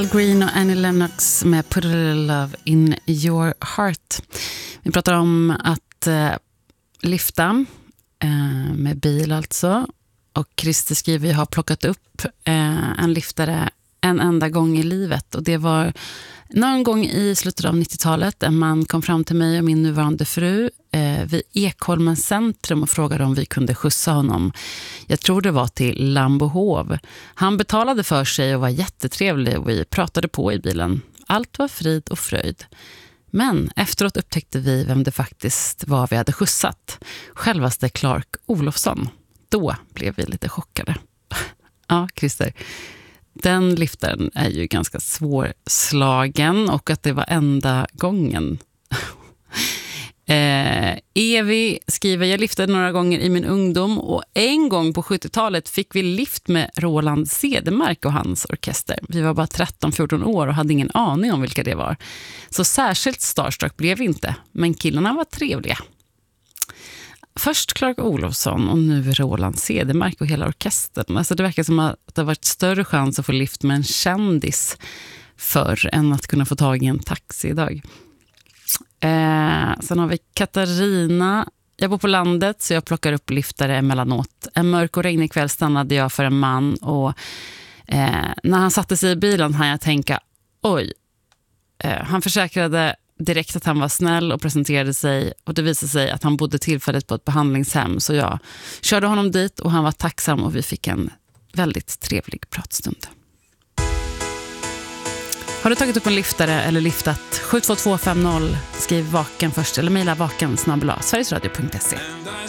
Green och Annie Lennox med Put a Little Love in Your Heart. Vi pratar om att lyfta med bil alltså. Och Christer skriver, jag har plockat upp en lyftare en enda gång i livet. Och det var någon gång i slutet av 90-talet. En man kom fram till mig och min nuvarande fru vid Ekholmens centrum och frågade om vi kunde skjutsa honom. Jag tror det var till Lambohov. Han betalade för sig och var jättetrevlig och vi pratade på i bilen. Allt var frid och fröjd. Men efteråt upptäckte vi vem det faktiskt var vi hade skjutsat. Självaste Clark Olofsson. Då blev vi lite chockade. Ja, Christer. Den liftaren är ju ganska svårslagen och att det var enda gången. Evi skriver, jag liftade några gånger i min ungdom och en gång på 70-talet fick vi lift med Roland Cedermark och hans orkester. Vi var bara 13-14 år och hade ingen aning om vilka det var. Så särskilt starstruck blev vi inte, men killarna var trevliga. Först Clark Olofsson och nu Roland Cedermark och hela orkestern. Alltså det verkar som att det har varit större chans att få lift med en kändis förr än att kunna få tag i en taxi idag. Sen har vi Katarina. Jag bor på landet så jag plockar upp liftare emellanåt. En mörk och regnig kväll stannade jag för en man och när han satte sig i bilen hann jag tänka, oj. Han försäkrade direkt att han var snäll och presenterade sig och det visade sig att han bodde tillfälligt på ett behandlingshem så jag körde honom dit och han var tacksam och vi fick en väldigt trevlig pratstund. Har du tagit upp en liftare eller liftat 72250 skriv vaken först eller mejla vaken@sverigesradio.se.